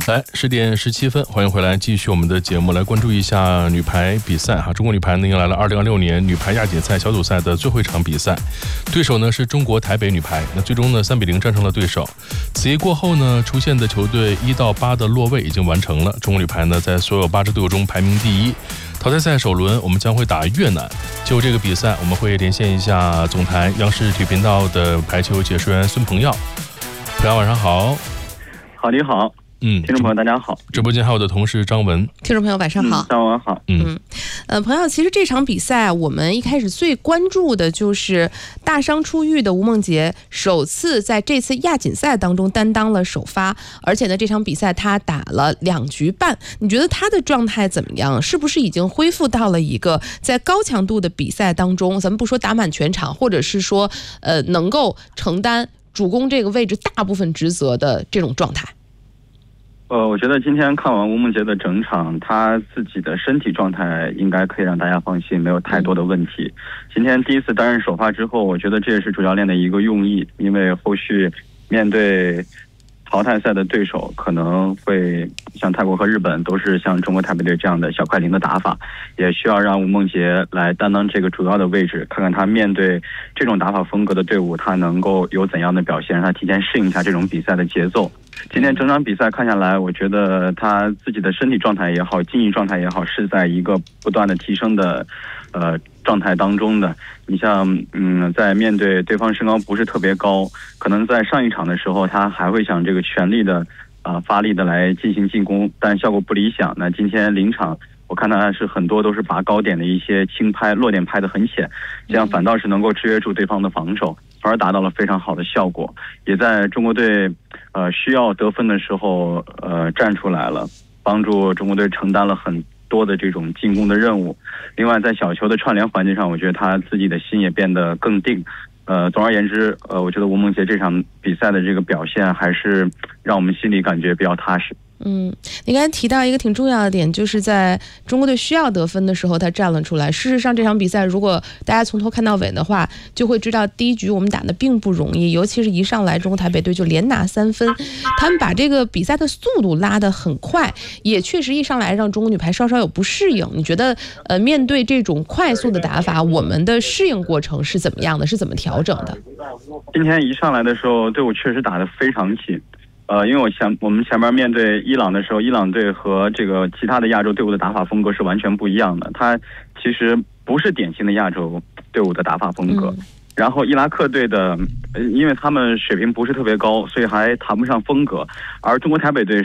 来10点17分，欢迎回来，继续我们的节目，来关注一下女排比赛哈。中国女排呢迎来了2026年女排亚锦赛小组赛的最后一场比赛，对手呢是中国台北女排，那最终呢3比0战胜了对手。此役过后呢，出现的球队1到8的落位已经完成了，中国女排呢在所有8支队伍中排名第1。淘汰赛首轮我们将会打越南。就这个比赛，我们会连线一下总台央视体育频道的排球解说员孙鹏耀。朋友晚上好。 好，你好。听众朋友大家好。 直播间还有我的同事张文。 听众朋友晚上好。 张文好。 朋友，其实这场比赛我们一开始最关注的就是大伤初愈的吴梦洁首次在这次亚锦赛当中担当了首发，而且呢这场比赛他打了2局半，你觉得他的状态怎么样？是不是已经恢复到了一个在高强度的比赛当中，咱们不说打满全场，或者是说能够承担主攻这个位置大部分职责的这种状态？ 我觉得今天看完吴梦洁的整场，她自己的身体状态应该可以让大家放心，没有太多的问题。今天第一次担任首发之后，我觉得这也是主教练的一个用意，因为后续面对淘汰赛的对手可能会像泰国和日本都是像中国台北队这样的小快灵的打法，也需要让吴梦洁来担当这个主要的位置，看看他面对这种打法风格的队伍他能够有怎样的表现，让他提前适应一下这种比赛的节奏。今天整场比赛看下来，我觉得他自己的身体状态也好，竞技状态也好，是在一个不断的提升的状态当中的。你像在面对对方身高不是特别高，可能在上一场的时候他还会想这个全力的发力的来进行进攻，但效果不理想。那今天临场我看他是很多都是把高点的一些轻拍落点拍得很浅，这样反倒是能够制约住对方的防守，反而达到了非常好的效果，也在中国队需要得分的时候站出来了，帮助中国队承担了很多的这种进攻的任务。另外在小球的串联环节上，我觉得他自己的心也变得更定。总而言之，我觉得吴梦洁这场比赛的这个表现还是让我们心里感觉比较踏实。 你刚才提到一个挺重要的点，就是在中国队需要得分的时候他站了出来。事实上这场比赛如果大家从头看到尾的话，就会知道第一局我们打的并不容易，尤其是一上来中国台北队就连拿3分，他们把这个比赛的速度拉得很快，也确实一上来让中国女排稍稍有不适应。你觉得面对这种快速的打法，我们的适应过程是怎么样的，是怎么调整的？ 今天一上来的时候队伍确实打得非常紧，因为我们前面面对伊朗的时候，伊朗队和这个其他的亚洲队伍的打法风格是完全不一样的，它其实不是典型的亚洲队伍的打法风格。然后伊拉克队的因为他们水平不是特别高，所以还谈不上风格，而中国台北队